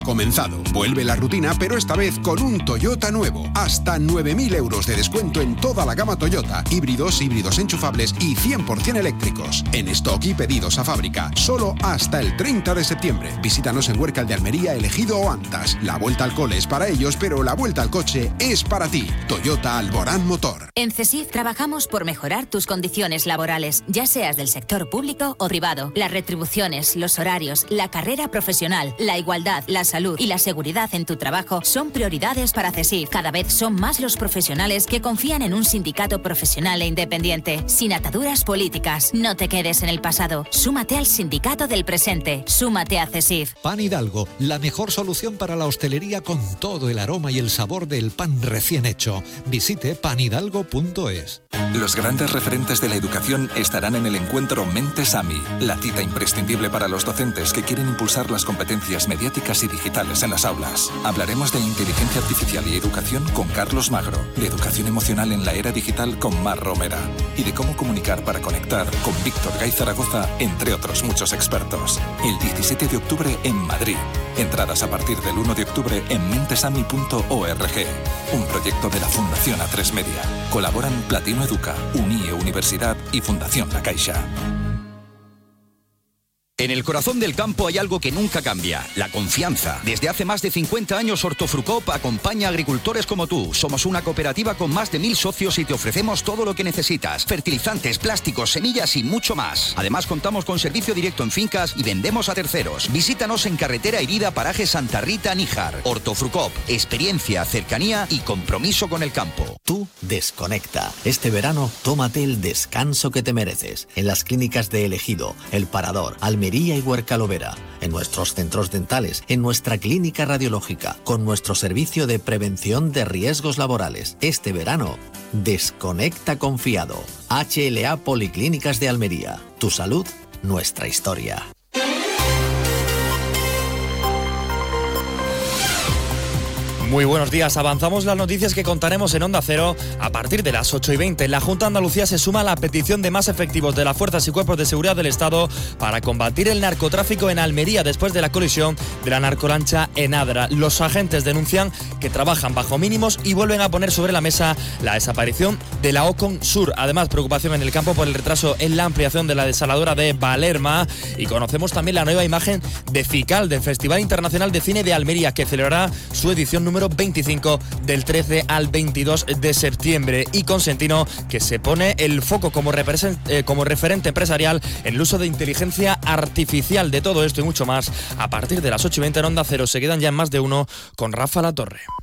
Comenzado. Vuelve la rutina, pero esta vez con un Toyota nuevo. Hasta 9.000 euros de descuento en toda la gama Toyota. Híbridos enchufables y 100% eléctricos. En stock y pedidos a fábrica. Solo hasta el 30 de septiembre. Visítanos en Huércal de Almería, Ejido o Antas. La vuelta al cole es para ellos, pero la vuelta al coche es para ti. Toyota Alborán Motor. En CESIF trabajamos por mejorar tus condiciones laborales, ya seas del sector público o privado. Las retribuciones, los horarios, la carrera profesional, la igualdad, la salud y la seguridad en tu trabajo son prioridades para CESIF. Cada vez son más los profesionales que confían en un sindicato profesional e independiente, sin ataduras políticas. No te quedes en el pasado. Súmate al sindicato del presente. Súmate a CESIF. Pan Hidalgo, la mejor solución para la hostelería con todo el aroma y el sabor del pan recién hecho. Visite panhidalgo.es. Los grandes referentes de la educación estarán en el encuentro Mentes AMI, la cita imprescindible para los docentes que quieren impulsar las competencias mediáticas y digitales en las aulas. Hablaremos de inteligencia artificial y educación con Carlos Magro, de educación emocional en la era digital con Mar Romera y de cómo comunicar para conectar con Víctor Gay Zaragoza, entre otros muchos expertos. El 17 de octubre en Madrid. Entradas a partir del 1 de octubre en mentesami.org. Un proyecto de la Fundación A3 Media. Colaboran Platino Educa, UNIE Universidad y Fundación La Caixa. En el corazón del campo hay algo que nunca cambia, la confianza. Desde hace más de 50 años Hortofrucop acompaña a agricultores como tú. Somos una cooperativa con más de 1000 socios y te ofrecemos todo lo que necesitas. Fertilizantes, plásticos, semillas y mucho más. Además contamos con servicio directo en fincas y vendemos a terceros. Visítanos en Carretera Herida, Paraje Santa Rita, Níjar. Hortofrucop, experiencia, cercanía y compromiso con el campo. Tú desconecta. Este verano tómate el descanso que te mereces. En las clínicas de El Ejido, El Parador, Almería y Huercalovera, en nuestros centros dentales, en nuestra clínica radiológica, con nuestro servicio de prevención de riesgos laborales. Este verano, desconecta confiado. HLA Policlínicas de Almería. Tu salud, nuestra historia. Muy buenos días, avanzamos las noticias que contaremos en Onda Cero a partir de las 8:20. La Junta de Andalucía se suma a la petición de más efectivos de las fuerzas y cuerpos de seguridad del Estado para combatir el narcotráfico en Almería después de la colisión de la narcolancha en Adra. Los agentes denuncian que trabajan bajo mínimos y vuelven a poner sobre la mesa la desaparición de la Ocon Sur. Además, preocupación en el campo por el retraso en la ampliación de la desaladora de Valerma, y conocemos también la nueva imagen de FICAL, del Festival Internacional de Cine de Almería, que celebrará su edición número 25 del 13 al 22 de septiembre. Y Consentino, que se pone el foco como referente empresarial en el uso de inteligencia artificial. De todo esto y mucho más a partir de las 8:20 en Onda Cero. Se quedan ya en Más de Uno con Rafa Latorre.